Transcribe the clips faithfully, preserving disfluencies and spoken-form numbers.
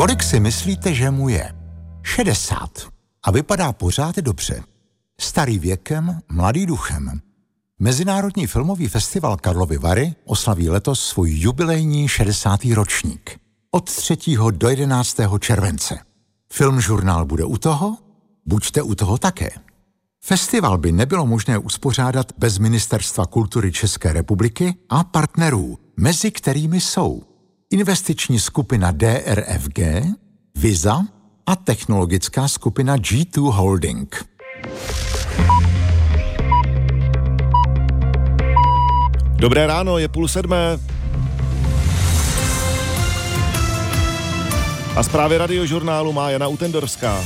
Kolik si myslíte, že mu je? šedesát. A vypadá pořád dobře. Starý věkem, mladý duchem. Mezinárodní filmový festival Karlovy Vary oslaví letos svůj jubilejní šedesátý ročník. Od třetího do jedenáctého července. Filmžurnál bude u toho? Buďte u toho také. Festival by nebylo možné uspořádat bez Ministerstva kultury České republiky a partnerů, mezi kterými jsou investiční skupina D R F G, Visa a technologická skupina G dva Holding. Dobré ráno, je půl sedmé. A zprávy Radiožurnálu má Jana Utendorská.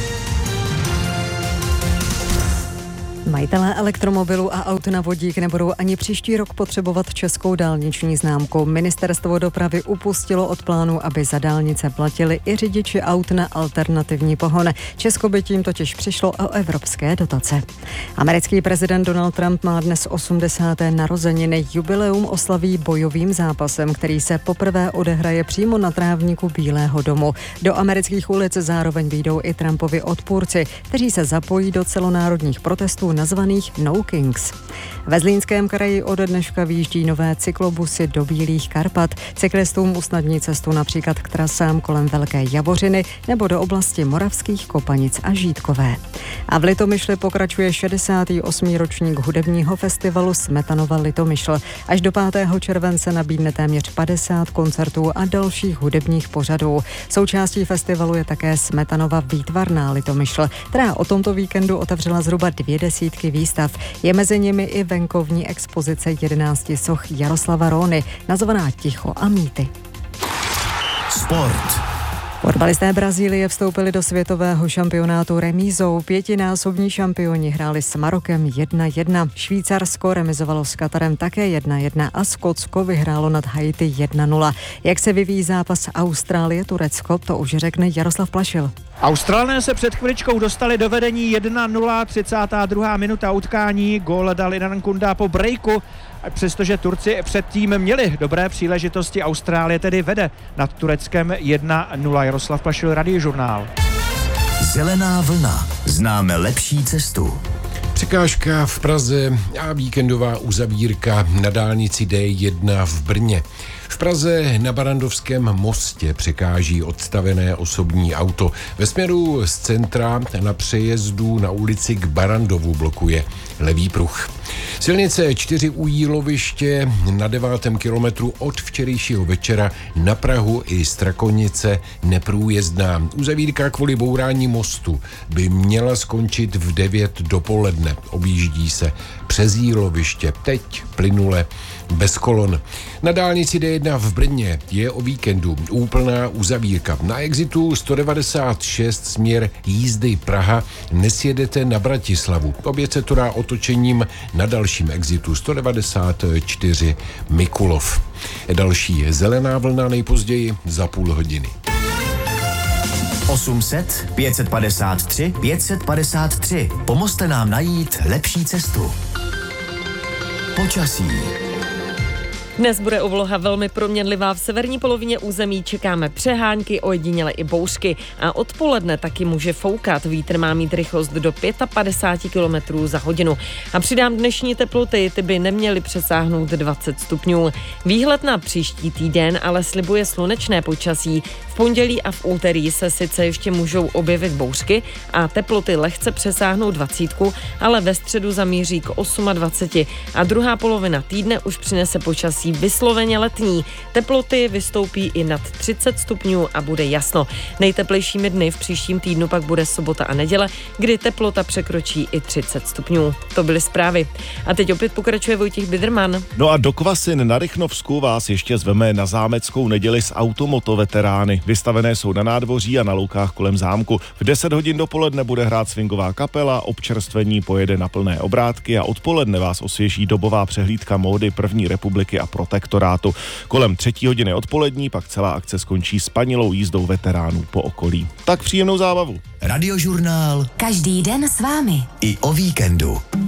Majitelé elektromobilů a aut na vodík nebudou ani příští rok potřebovat českou dálniční známku. Ministerstvo dopravy upustilo od plánu, aby za dálnice platili i řidiči aut na alternativní pohon. Česko by tím totiž přišlo o evropské dotace. Americký prezident Donald Trump má dnes osmdesáté narozeniny. Jubileum oslaví bojovým zápasem, který se poprvé odehraje přímo na trávníku Bílého domu. Do amerických ulic zároveň vyjdou i Trumpovi odpůrci, kteří se zapojí do celonárodních protestů nazvaných No Kings. Ve Zlínském kraji ode dneška vyjíždí nové cyklobusy do Bílých Karpat. Cyklistům usnadní cestu například k trasám kolem Velké Javořiny nebo do oblasti Moravských Kopanic a Žítkové. A v Litomyšli pokračuje šedesátý osmý ročník hudebního festivalu Smetanova Litomyšl. Až do pátého července nabídne téměř padesát koncertů a dalších hudebních pořadů. Součástí festivalu je také Smetanova výtvarná Litomyšl, která o tomto víkendu otevřela zhruba dvě desítky výstav. Je mezi nimi i venkovní expozice jedenácti soch Jaroslava Róny, nazvaná Ticho a mýty. Sport. Fotbalisté Brazílie vstoupili do světového šampionátu remízou. Pětinásobní šampioni hráli s Marokem jedna jedna. Švýcarsko remizovalo s Katarem také jedna jedna a Skotsko vyhrálo nad Haiti jedna nula. Jak se vyvíjí zápas Austrálie-Turecko, to už řekne Jaroslav Plašil. Australané se před chviličkou dostali do vedení jedna nula, třicátá druhá minuta utkání, gól dal Inan Kunda po breaku, přestože Turci předtím měli dobré příležitosti. Austrálie tedy vede nad Tureckem jedna nula. Jaroslav Plašil, Radiožurnál. Zelená vlna. Známe lepší cestu. Překážka v Praze a víkendová uzavírka na dálnici D jedna v Brně. V Praze na Barandovském mostě překáží odstavené osobní auto. Ve směru z centra na přejezdu na ulici k Barandovu blokuje levý pruh. Silnice čtyři u Jíloviště na devátém kilometru od včerejšího večera na Prahu i Strakonice neprůjezdná. Uzavírka kvůli bourání mostu by měla skončit v devět dopoledne. Objíždí se přes Jíloviště, teď plynule bez kolon. Na dálnici D jedna v Brně je o víkendu úplná uzavírka. Na exitu sto devadesát šest směr jízdy Praha nesjedete na Bratislavu. Oběť se to dá otočením na dalším exitu sto devadesát čtyři Mikulov. Další je zelená vlna nejpozději za půl hodiny. osm set, pět set padesát tři, pět set padesát tři. Pomozte nám najít lepší cestu. Počasí. Dnes bude obloha velmi proměnlivá. V severní polovině území čekáme přehánky, ojediněle i bouřky a odpoledne taky může foukat. Vítr má mít rychlost do padesát pět kilometrů za hodinu. A přidám dnešní teploty, ty by neměly přesáhnout dvacet stupňů. Výhled na příští týden ale slibuje slunečné počasí. V pondělí a v úterý se sice ještě můžou objevit bouřky a teploty lehce přesáhnou dvacítku, ale ve středu zamíří k dvaceti osmi a druhá polovina týdne už přinese počasí vysloveně letní. Teploty vystoupí i nad třicet stupňů a bude jasno. Nejteplejšími dny v příštím týdnu pak bude sobota a neděle, kdy teplota překročí i třicet stupňů. To byly zprávy. A teď opět pokračuje Vojtěch Biderman. No a do Kvasin na Rychnovsku vás ještě zveme na zámeckou neděli s automotoveterány. Vystavené jsou na nádvoří a na loukách kolem zámku. V deset hodin dopoledne bude hrát swingová kapela, občerstvení pojede na plné obrátky a odpoledne vás osvěží dobová přehlídka módy první republiky a protektorátu. Kolem třetí hodiny odpolední pak celá akce skončí spanilou jízdou veteránů po okolí. Tak příjemnou zábavu. Radiožurnál. Každý den s vámi. I o víkendu.